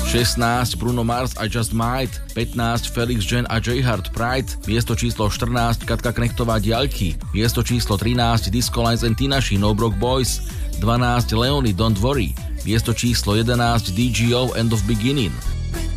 16 Bruno Mars I Just Might, 15 Felix Jean a J Hart Pride, miesto číslo 14 Katka Knechtová Diaľky, miesto číslo 13 Disco Lines and Tinaši No Broke Boys, 12 Leony Don't Worry, miesto číslo 11 DGO End of Beginning,